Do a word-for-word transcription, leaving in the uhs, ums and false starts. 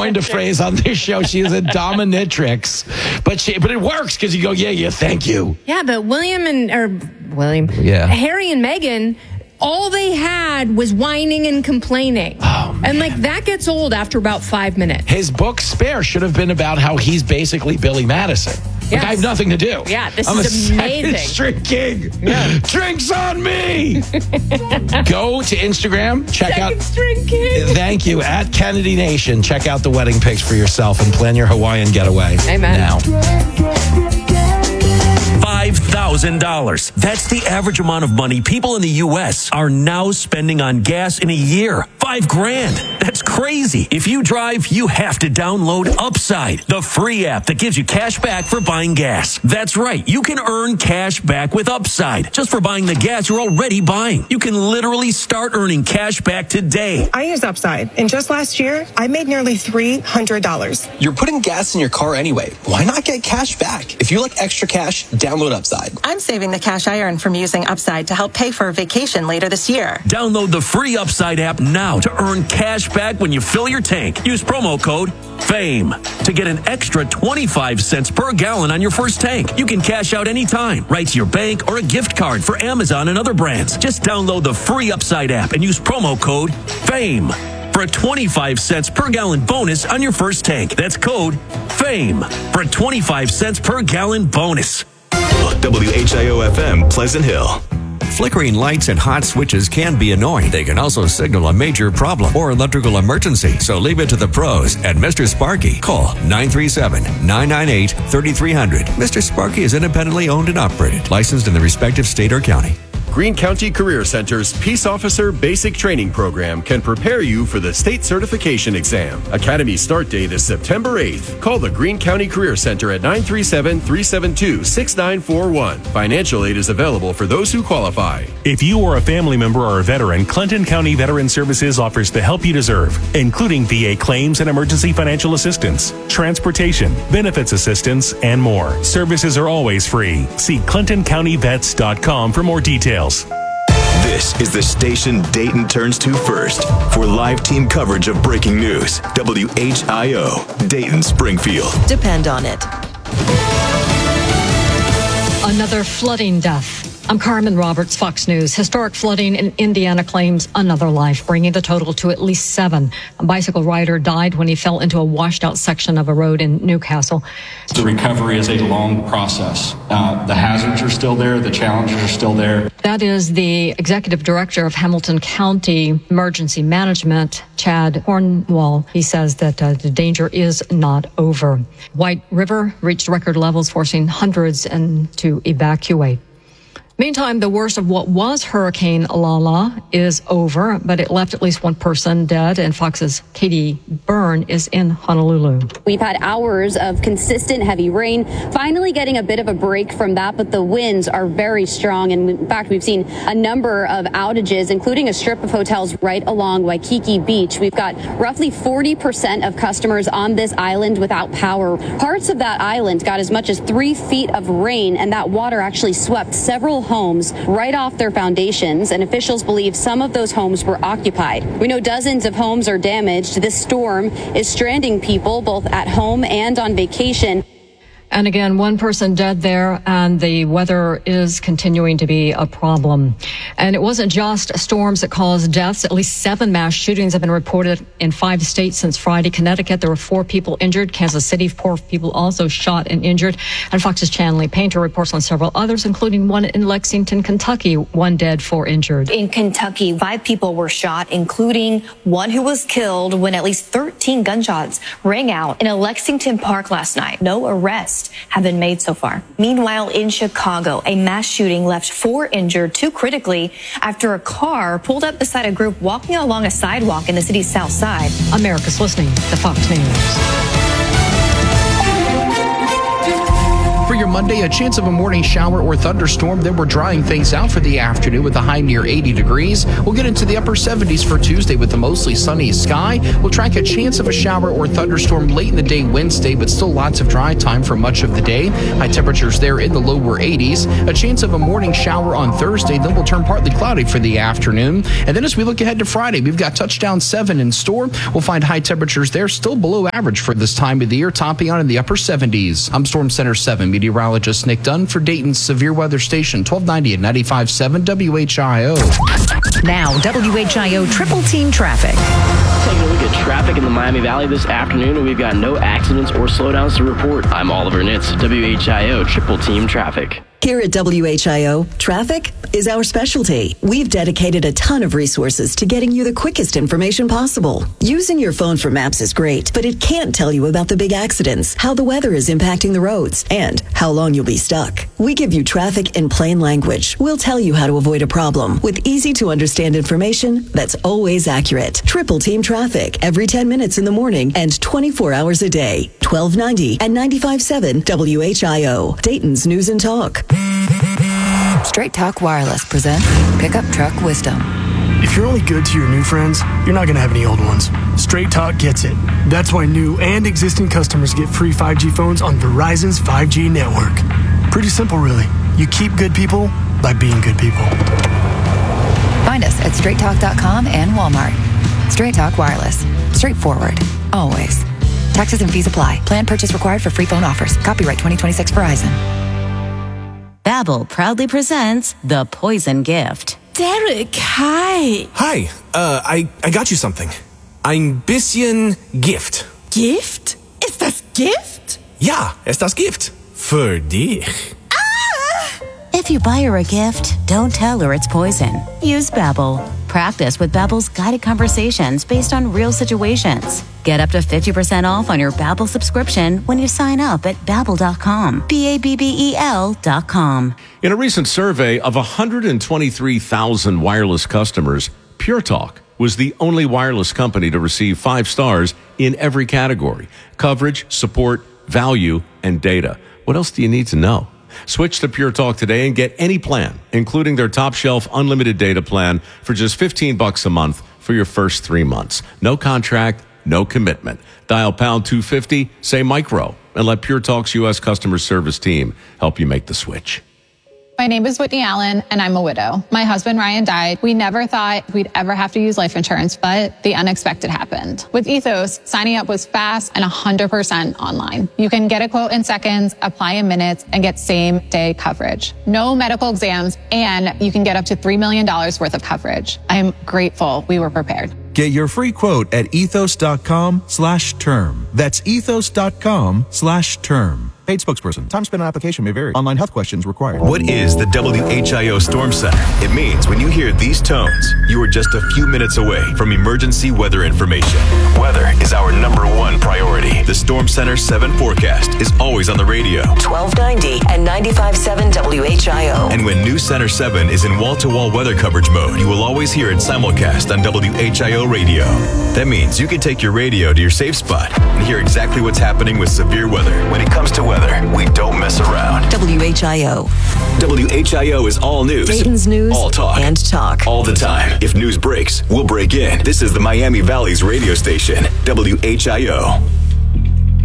coined a phrase on this show. She is a dominatrix, but she, but it works because you go, yeah, yeah, thank you. Yeah, but William and or William, yeah, Harry and Meghan, all they had was whining and complaining. Oh, and like that gets old after about five minutes. His book Spare should have been about how he's basically Billy Madison. Like, yes. I have nothing to do. Yeah, this I'm is a amazing. Second Street king. Yeah. Drinks on me. Go to Instagram. Check Second out. Street king. Thank you at Kennedy Nation. Check out the wedding pics for yourself and plan your Hawaiian getaway. Amen. Now. five thousand dollars. That's the average amount of money people in the U S are now spending on gas in a year. Five grand. That's crazy. If you drive, you have to download Upside, the free app that gives you cash back for buying gas. That's right. You can earn cash back with Upside just for buying the gas you're already buying. You can literally start earning cash back today. I use Upside, and just last year, I made nearly three hundred dollars. You're putting gas in your car anyway. Why not get cash back? If you like extra cash, download Upside. I'm saving the cash I earn from using Upside to help pay for a vacation later this year. Download the free Upside app now to earn cash back when you fill your tank. Use promo code FAME to get an extra twenty-five cents per gallon on your first tank. You can cash out anytime, right to your bank or a gift card for Amazon and other brands. Just download the free Upside app and use promo code FAME for a twenty-five cents per gallon bonus on your first tank. That's code FAME for a twenty-five cents per gallon bonus. W H I O F M, Pleasant Hill. Flickering lights and hot switches can be annoying. They can also signal a major problem or electrical emergency. So leave it to the pros at Mister Sparky. Call nine three seven, nine nine eight, three three zero zero. Mister Sparky is independently owned and operated, licensed in the respective state or county. Greene County Career Center's Peace Officer Basic Training Program can prepare you for the state certification exam. Academy start date is September eighth. Call the Greene County Career Center at nine three seven, three seven two, six nine four one. Financial aid is available for those who qualify. If you or a family member are a veteran, Clinton County Veteran Services offers the help you deserve, including V A claims and emergency financial assistance, transportation, benefits assistance, and more. Services are always free. See clinton county vets dot com for more details. This is the station Dayton turns to first for live team coverage of breaking news. W H I O, Dayton Springfield. Depend on it. Another flooding death. I'm Carmen Roberts, Fox News. Historic flooding in Indiana claims another life, bringing the total to at least seven. A bicycle rider died when he fell into a washed-out section of a road in Newcastle. The recovery is a long process. Uh, the hazards are still there. The challenges are still there. That is the executive director of Hamilton County Emergency Management, Chad Cornwall. He says that uh, the danger is not over. White River reached record levels, forcing hundreds and to evacuate. Meantime, the worst of what was Hurricane Lala is over, but it left at least one person dead, and Fox's Katie Byrne is in Honolulu. We've had hours of consistent heavy rain, finally getting a bit of a break from that, but the winds are very strong, and in fact, we've seen a number of outages, including a strip of hotels right along Waikiki Beach. We've got roughly forty percent of customers on this island without power. Parts of that island got as much as three feet of rain, and that water actually swept several homes right off their foundations, and officials believe some of those homes were occupied. We know dozens of homes are damaged. This storm is stranding people both at home and on vacation. And again, one person dead there, and the weather is continuing to be a problem. And it wasn't just storms that caused deaths. At least seven mass shootings have been reported in five states since Friday. Connecticut, there were four people injured. Kansas City, four people also shot and injured. And Fox's Chanley Painter reports on several others, including one in Lexington, Kentucky. One dead, four injured. In Kentucky, five people were shot, including one who was killed when at least thirteen gunshots rang out in a Lexington park last night. No arrests have been made so far. Meanwhile, in Chicago, a mass shooting left four injured, two critically, after a car pulled up beside a group walking along a sidewalk in the city's south side. America's listening to Fox News. For your Monday, a chance of a morning shower or thunderstorm. Then we're drying things out for the afternoon with a high near eighty degrees. We'll get into the upper seventies for Tuesday with a mostly sunny sky. We'll track a chance of a shower or thunderstorm late in the day Wednesday, but still lots of dry time for much of the day. High temperatures there in the lower eighties. A chance of a morning shower on Thursday. Then we'll turn partly cloudy for the afternoon. And then as we look ahead to Friday, we've got touchdown seven in store. We'll find high temperatures there still below average for this time of the year, topping out in the upper seventies. I'm Storm Center seven meteorologist Nick Dunn for Dayton's Severe Weather Station, twelve ninety and ninety-five point seven W H I O. Now, W H I O Triple Team Traffic. Taking a look at traffic in the Miami Valley this afternoon, and we've got no accidents or slowdowns to report. I'm Oliver Nitz, W H I O Triple Team Traffic. Here at W H I O, traffic is our specialty. We've dedicated a ton of resources to getting you the quickest information possible. Using your phone for maps is great, but it can't tell you about the big accidents, how the weather is impacting the roads, and how long you'll be stuck. We give you traffic in plain language. We'll tell you how to avoid a problem with easy to understand information that's always accurate. Triple Team Traffic every ten minutes in the morning and twenty-four hours a day. twelve ninety and ninety-five point seven W H I O, Dayton's News and Talk. Straight Talk Wireless presents Pickup Truck Wisdom. If you're only good to your new friends, you're not going to have any old ones. Straight Talk gets it. That's why new and existing customers get free five G phones on Verizon's five G network. Pretty simple, really. You keep good people by being good people. Find us at straight talk dot com and Walmart. Straight Talk Wireless. Straightforward. Always. Taxes and fees apply. Plan purchase required for free phone offers. Copyright twenty twenty-six Verizon. Babbel proudly presents The Poison Gift. Derek, hi. Hi, uh, I, I got you something. Ein bisschen Gift. Gift? Ist das Gift? Ja, ist das Gift. Für dich. Ah! If you buy her a gift, don't tell her it's poison. Use Babbel. Practice with Babbel's guided conversations based on real situations. Get up to fifty percent off on your Babbel subscription when you sign up at babbel dot com. B A B B E L dot com. In a recent survey of one hundred twenty-three thousand wireless customers, Pure Talk was the only wireless company to receive five stars in every category: coverage, support, value, and data. What else do you need to know? Switch to Pure Talk today and get any plan, including their top shelf unlimited data plan for just fifteen bucks a month for your first three months. No contract, no commitment. Dial pound two fifty, say micro, and let Pure Talk's U S customer service team help you make the switch. My name is Whitney Allen, and I'm a widow. My husband, Ryan, died. We never thought we'd ever have to use life insurance, but the unexpected happened. With Ethos, signing up was fast and one hundred percent online. You can get a quote in seconds, apply in minutes, and get same-day coverage. No medical exams, and you can get up to three million dollars worth of coverage. I am grateful we were prepared. Get your free quote at ethos.com slash term. That's ethos.com slash term. Paid spokesperson. Time spent on application may vary. Online health questions required. What is the W H I O Storm Center? It means when you hear these tones, you are just a few minutes away from emergency weather information. Weather is our number one priority. The Storm Center seven forecast is always on the radio. twelve ninety and ninety-five point seven W H I O. And when New Center seven is in wall-to-wall weather coverage mode, you will always hear it simulcast on W H I O radio. That means you can take your radio to your safe spot and hear exactly what's happening with severe weather. When it comes to weather, we don't mess around. W H I O. W H I O is all news. Dayton's news all talk. and talk. All the time. If news breaks, we'll break in. This is the Miami Valley's radio station, W H I O.